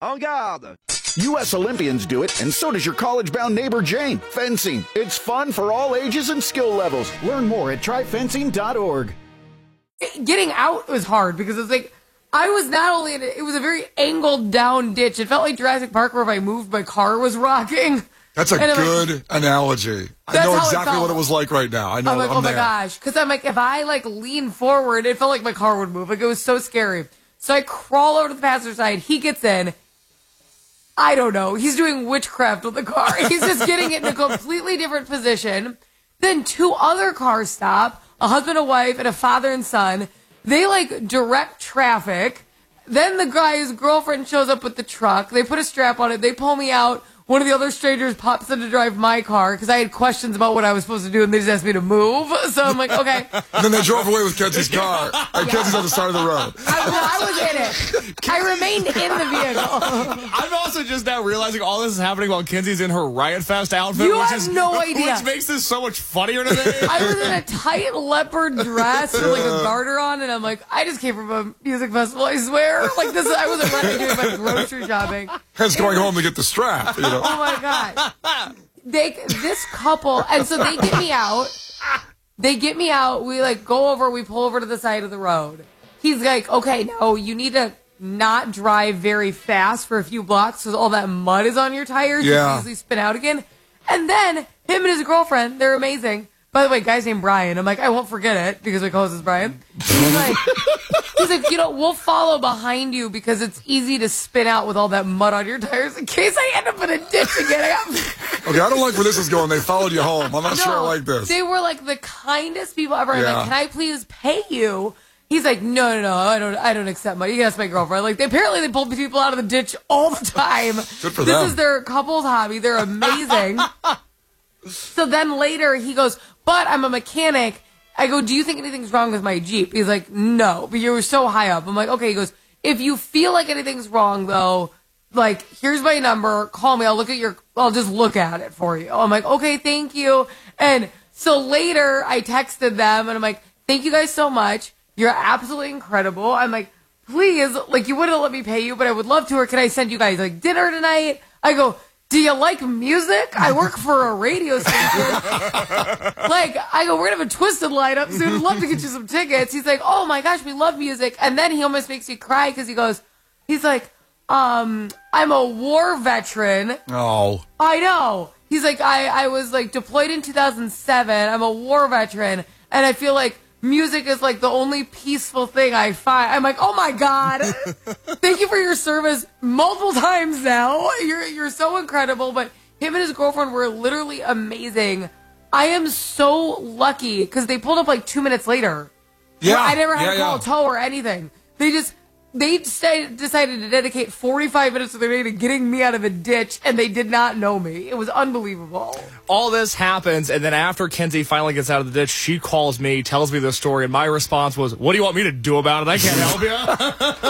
En garde! U.S. Olympians do it, and so does your college-bound neighbor Jane. Fencing. It's fun for all ages and skill levels. Learn more at tryfencing.org. Getting out was hard because it was like, I was not only in it, it was a very angled down ditch. It felt like Jurassic Park where if I moved, my car was rocking. That's a good analogy. I know exactly what it was like right now. I know. I'm like, oh my gosh. Because I'm like, if I like lean forward, it felt like my car would move. Like it was so scary. So I crawl over to the passenger side. He gets in. I don't know. He's doing witchcraft with the car. He's just getting it in a completely different position. Then two other cars stop. A husband and wife and a father and son. They like direct traffic. Then the guy's girlfriend shows up with the truck. They put a strap on it. They pull me out. One of the other strangers pops in to drive my car because I had questions about what I was supposed to do, and they just asked me to move. So I'm like, okay. And then they drove away with Kenzie's car. And Kenzie's on the side of the road. I was in it. I remained in the vehicle. I'm also just now realizing all this is happening while Kenzie's in her Riot Fest outfit. You have no idea. Which makes this so much funnier to me. I was in a tight leopard dress with like a garter on, and I'm like, I just came from a music festival, I swear. Like this, I wasn't running doing my grocery shopping. Hence going home to get the strap, you know. Oh my God. This couple, and so they get me out. They get me out. We like go over, we pull over to the side of the road. He's like, okay, no, you need to not drive very fast for a few blocks because all that mud is on your tires. You can easily spin out again. And then him and his girlfriend, they're amazing. By the way, guy's named Brian. I'm like, I won't forget it because my co-host is Brian. He's like, you know, we'll follow behind you because it's easy to spin out with all that mud on your tires in case I end up in a ditch again. Okay, I don't like where this is going. They followed you home. I'm not sure I like this. They were like the kindest people ever. I'm like, can I please pay you? He's like, no, I don't accept money. You can ask my girlfriend. Like, apparently they pull people out of the ditch all the time. Good for them. This is their couple's hobby. They're amazing. So then later he goes, but I'm a mechanic. I go, do you think anything's wrong with my Jeep? He's like, no, but you were so high up. I'm like, okay. He goes, if you feel like anything's wrong though, like, here's my number. Call me. I'll just look at it for you. I'm like, okay, thank you. And so later I texted them and I'm like, thank you guys so much. You're absolutely incredible. I'm like, please, like, you wouldn't let me pay you, but I would love to, or can I send you guys like dinner tonight? I go, do you like music? I work for a radio station. Like, I go, we're going to have a Twisted lineup soon. I'd love to get you some tickets. He's like, oh my gosh, we love music. And then he almost makes me cry because he's like, I'm a war veteran. Oh. I know. He's like, I was like deployed in 2007. I'm a war veteran. And I feel like music is like the only peaceful thing I find. I'm like, oh my God. Thank you for your service multiple times now. You're so incredible. But him and his girlfriend were literally amazing. I am so lucky because they pulled up like 2 minutes later. Yeah. I never had to call a tow or anything. They decided to dedicate 45 minutes of their day to getting me out of a ditch, and they did not know me. It was unbelievable. All this happens, and then after Kenzie finally gets out of the ditch, she calls me, tells me the story, and my response was, what do you want me to do about it? I can't help you.